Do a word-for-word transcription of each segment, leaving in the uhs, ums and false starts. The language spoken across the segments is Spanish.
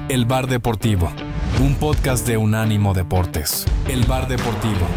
El Bar Deportivo, un podcast de Unánimo Deportes. El Bar Deportivo.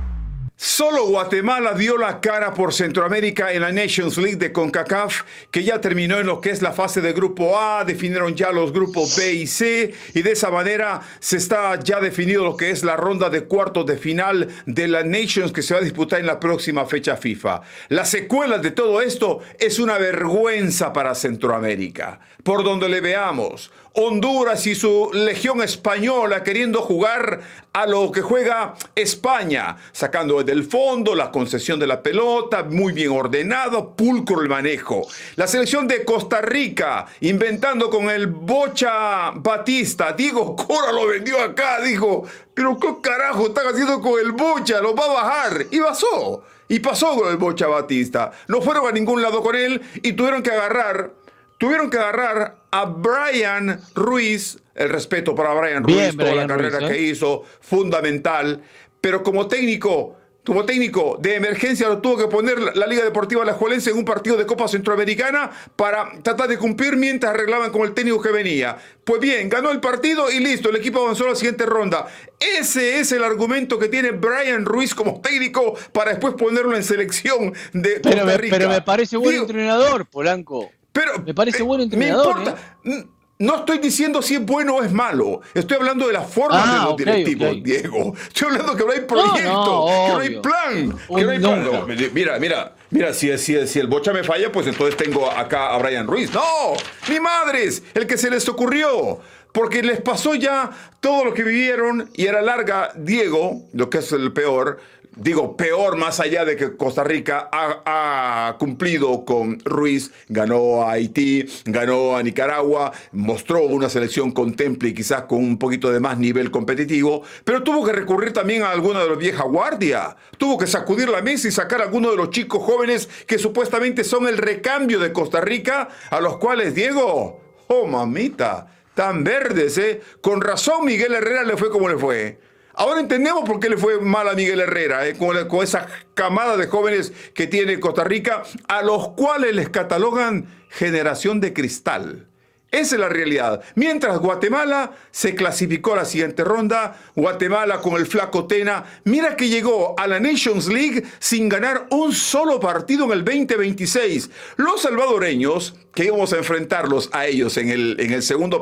Solo Guatemala dio la cara por Centroamérica en la Nations League de CONCACAF, que ya terminó en lo que es la fase de Grupo A, definieron ya los grupos B y C, y de esa manera se está ya definido lo que es la ronda de cuartos de final de la Nations, que se va a disputar en la próxima fecha FIFA. La secuela de todo esto es una vergüenza para Centroamérica. Por donde le veamos, Honduras y su legión española queriendo jugar a lo que juega España, sacando del fondo la concesión de la pelota, muy bien ordenado, pulcro el manejo. La selección de Costa Rica, inventando con el Bocha Batista. Diego Cora lo vendió acá, dijo, pero ¿qué carajo están haciendo con el Bocha? Lo va a bajar. Y pasó, y pasó con el Bocha Batista. No fueron a ningún lado con él y tuvieron que agarrar... Tuvieron que agarrar a Brian Ruiz, el respeto para Brian Ruiz, Bien, toda Brian la carrera Ruiz, ¿eh? que hizo, fundamental, pero como técnico, como técnico de emergencia lo tuvo que poner la Liga Deportiva Alajuelense en un partido de Copa Centroamericana para tratar de cumplir mientras arreglaban con el técnico que venía. Pues bien, ganó el partido y listo, el equipo avanzó a la siguiente ronda. Ese es el argumento que tiene Brian Ruiz como técnico para después ponerlo en selección de Pero Costa me, Rica. pero me parece buen Digo, entrenador, Polanco. Pero, Me parece eh, buen entrenador. Me importa. ¿eh? No estoy diciendo si es bueno o es malo. Estoy hablando de la forma Ah, de los ok, directivos, ok. Diego. Estoy hablando que no hay proyecto, no, que no hay obvio. plan, Un que no hay plan. nunca. No, mira, mira, mira, si, si, si el Bocha me falla, pues entonces tengo acá a Brian Ruiz. No, ni madres, el que se les ocurrió. Porque les pasó ya todo lo que vivieron y era larga, Diego, lo que es el peor. Digo, peor más allá de que Costa Rica ha, ha cumplido con Ruiz, ganó a Haití, ganó a Nicaragua, mostró una selección contemple y quizás con un poquito de más nivel competitivo, pero tuvo que recurrir también a alguna de la vieja guardia, tuvo que sacudir la mesa y sacar a algunos de los chicos jóvenes que supuestamente son el recambio de Costa Rica, a los cuales, Diego, oh mamita, tan verdes, ¿eh? Con razón Miguel Herrera le fue como le fue. Ahora entendemos por qué le fue mal a Miguel Herrera, ¿eh? con, la, con esa camada de jóvenes que tiene Costa Rica, a los cuales les catalogan generación de cristal. Esa es la realidad. Mientras Guatemala se clasificó a la siguiente ronda, Guatemala con el flaco Tena, mira que llegó a la Nations League sin ganar un solo partido en el veinte veintiséis. Los salvadoreños, que íbamos a enfrentarlos a ellos en el, en el segundo